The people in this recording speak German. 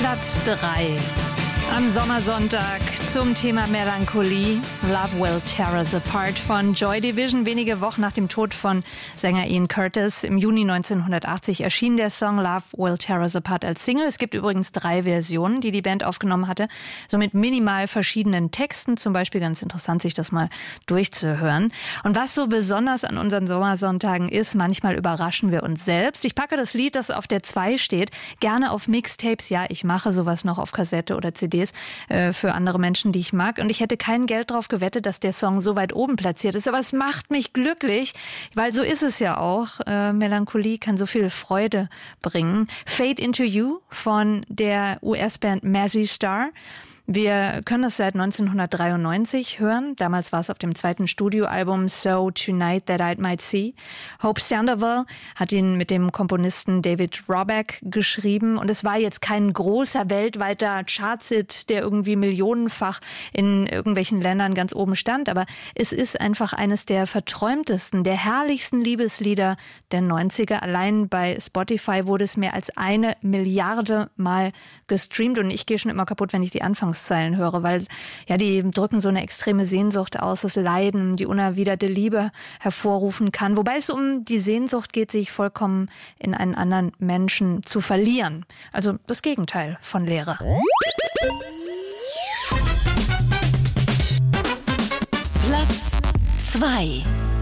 Platz 3. Am Sommersonntag zum Thema Melancholie. Love Will Tear Us Apart von Joy Division. Wenige Wochen nach dem Tod von Sänger Ian Curtis im Juni 1980 erschien der Song Love Will Tear Us Apart als Single. Es gibt übrigens 3 Versionen, die die Band aufgenommen hatte. So mit minimal verschiedenen Texten. Zum Beispiel ganz interessant, sich das mal durchzuhören. Und was so besonders an unseren Sommersonntagen ist, manchmal überraschen wir uns selbst. Ich packe das Lied, das auf der 2 steht, gerne auf Mixtapes. Ja, ich mache sowas noch auf Kassette oder CDs für andere Menschen, die ich mag. Und ich hätte kein Geld drauf gewettet, dass der Song so weit oben platziert ist. Aber es macht mich glücklich, weil so ist es ja auch. Melancholie kann so viel Freude bringen. Fade Into You von der US-Band Mazzy Star. Wir können das seit 1993 hören. Damals war es auf dem 2. Studioalbum So Tonight That I Might See. Hope Sandoval hat ihn mit dem Komponisten David Roback geschrieben. Und es war jetzt kein großer weltweiter Chartshit, der irgendwie millionenfach in irgendwelchen Ländern ganz oben stand. Aber es ist einfach eines der verträumtesten, der herrlichsten Liebeslieder der 90er. Allein bei Spotify wurde es mehr als 1 Milliarde Mal gestreamt. Und ich gehe schon immer kaputt, wenn ich die Anfangszeilen höre, weil ja, die drücken so eine extreme Sehnsucht aus, das Leiden, die unerwiderte Liebe hervorrufen kann. Wobei es um die Sehnsucht geht, sich vollkommen in einen anderen Menschen zu verlieren. Also das Gegenteil von Leere. Platz 2.